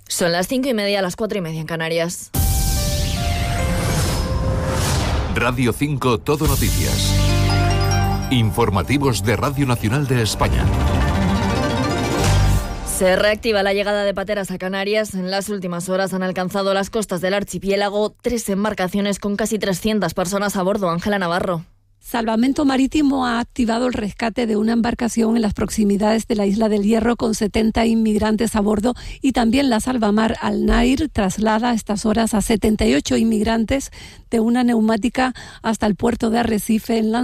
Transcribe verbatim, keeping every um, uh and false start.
Son las cinco y media, las cuatro y media en Canarias. Radio cinco Todo Noticias. Informativos de Radio Nacional de España. Se reactiva la llegada de pateras a Canarias. En las últimas horas han alcanzado las costas del archipiélago tres embarcaciones con casi trescientas personas a bordo. Ángela Navarro. Salvamento Marítimo ha activado el rescate de una embarcación en las proximidades de la Isla del Hierro con setenta inmigrantes a bordo, y también la Salvamar Al Nair traslada a estas horas a setenta y ocho inmigrantes de una neumática hasta el puerto de Arrecife en Lanzarote.